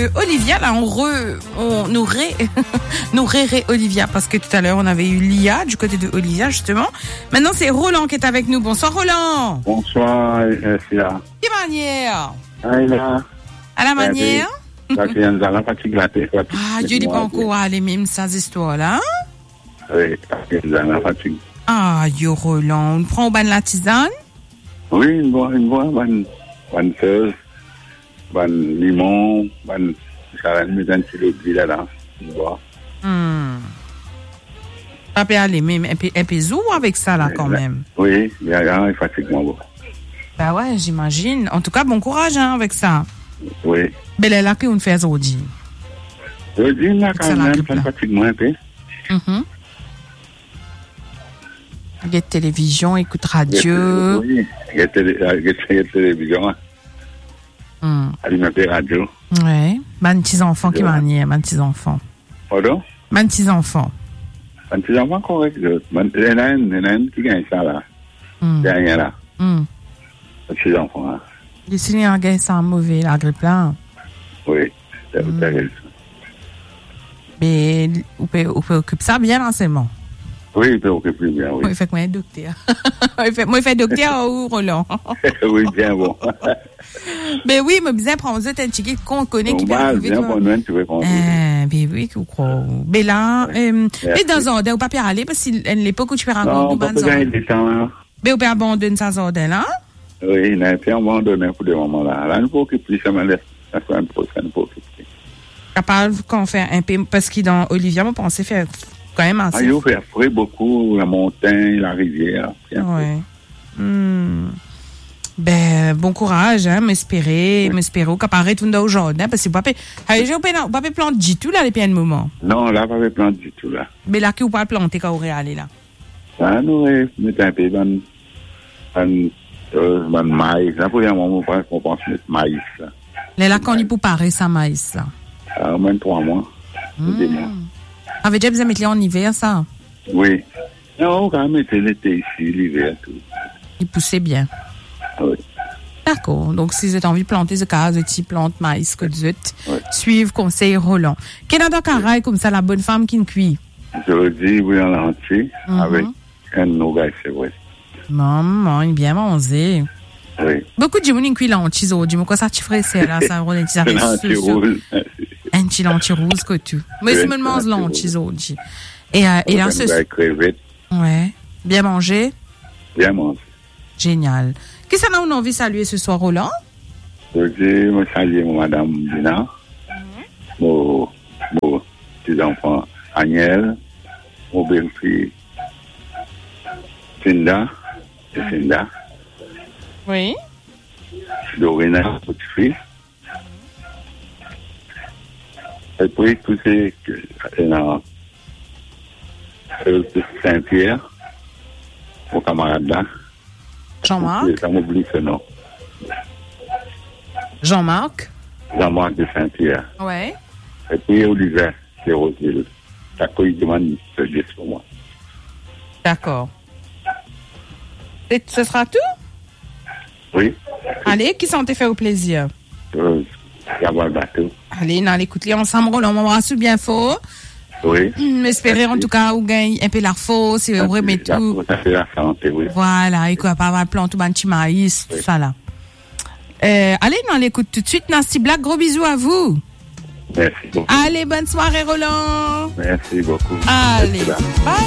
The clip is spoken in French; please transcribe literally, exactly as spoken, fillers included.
de Olivia. Là, on re, on nous ré, nous ré, ré Olivia parce que tout à l'heure on avait eu Lia du côté de Olivia justement. Maintenant c'est Roland qui est avec nous. Bonsoir Roland. Bonsoir, c'est là. Quelle manière? Ah, là. À la manière? La cliente la fatigue la tête. Ah, Dieu dit pas encore aller même ces histoires là. Oui, la fatigue. Ah, yo Roland, on prend au ban la tisane? Oui, une bonne, une bonne, bonne, bonne feuille, bonne limon, bonne, ça met un petit peu d'huile là, tu vois. Hmm. Pas peut aller même un peu, un peu zou avec ça là quand même. Oui, il y a un fatiguement beaucoup. Bah ouais, j'imagine. En tout cas, bon courage hein, avec ça. Oui. Belle est là qu'on fait aujourd'hui. Aujourd'hui, là, quand même, ça fatigue moins un peu. Mhm. Regarde télévision, écoute radio. Oui, regarde télévision. Mm. Allume un peu radio. Ouais. Ban petits enfants qui m'en ban petits enfants. Pardon? Ban petits enfants. Ban petits enfants correct. Il y en a un, il y en a un qui gagne ça là. Mm. Derrière là. Mm. Petits enfants là. Les signes gagne ça mauvais, la grippe là. Oui, c'est mm. terrible. Mais on peut, on peut occuper ça bien l'enseignement. Oui, il peut occuper bien, oui. Il fait que moi, docteur. Moi, il fait docteur ou Roland. Oui, bien bon. Mais oui, mais bien prendre un petit qu'on connaît qui peut arriver. Bien bon, tu veux prendre. Eh, mais oui, tu crois. Mais là, mais dans un ordre, ou pas peut aller parce qu'à l'époque où tu peux rencontrer. Non, pas gagner du temps, là. Mais on peut abandonner ça ordre, là? Oui, il a été abandonné pour des moments là. Là, nous pouvons occuper, ça m'a laissé. La semaine prochaine, nous pouvons occuper. Capable qu'on fait un peu, parce que dans Olivia, moi, pensais faire quand même assez. Ah, il fait frais beaucoup, la montagne, la rivière. Ouais. Hmm. Ben, bon courage, hein, m'espérer, oui. m'espérer qu'à paraît tout aujourd'hui, hein, parce que papa, j'ai pas planté du tout, là, les pieds de moment. Non, là, pas planté du tout, là. Mais là, qui ou pas planté quand on aurait allé, là? Ah, nous, mettons un peu dans, dans, dans maïs. Là, pour un moment, on pense mettre maïs, là. Les là, quand on y peut parer, ça maïs, là. Ah, au moins trois mois. Mmh. Deux mois. Avez déjà besoin de mettre les en hiver, ça? Oui. Non, on va mettre l'été ici, l'hiver, tout. Il poussait bien. Oui. D'accord. Donc, si vous avez envie de planter ce cas, de petits plantes maïs que vous êtes, oui. Suivre conseil Roland. Quel est dans caraï comme ça, la bonne femme qui ne cuit? Je le dis, oui, en entier, mm-hmm. avec un nougat, c'est vrai. Maman, il est bien mangé. Oui. Beaucoup de gens qui cuit l'anti aujourd'hui. Quoi ça, tu ferais, c'est là, ça, on est dit, ça fait l'anti-rouge. Un petit l'anti-rouge que tu. Mais c'est même mange l'anti aujourd'hui. Et, euh, et là, ce. Ouais. Bien mangé? Bien mangé. Génial. Qu'est-ce qu'on a envie de saluer ce soir, Roland? Je dis, moi, saluer madame Dina, mon, mon petit-enfant Agnel, mon belle-fille Cinda, c'est Cinda. Oui. Dorina, petite-fille. Et puis, tous ces, euh, Saint-Pierre, mon camarade là. Jean-Marc? Ça m'oublie ce nom. Jean-Marc? Jean-Marc de Saint-Pierre. Ouais. Et puis Olivier, c'est Roseville. Ça peut y demander ce geste pour moi. D'accord. Et ce sera tout? Oui. Allez, qui s'en t'est fait au plaisir? Euh, Gabal Bateau. Allez, on l'écoute ensemble, on m'embrasse bien fort. Oui. M'espérer en tout cas, ou gagne un peu la force, et remettre tout. Ça fait la santé, oui. Voilà, et quoi, pas avoir planté un petit maïs, tout ça là. Euh, allez, on l'écoute tout de suite. Nancy Black, gros bisous à vous. Merci beaucoup. Allez, bonne soirée, Roland. Merci beaucoup. Allez, bye.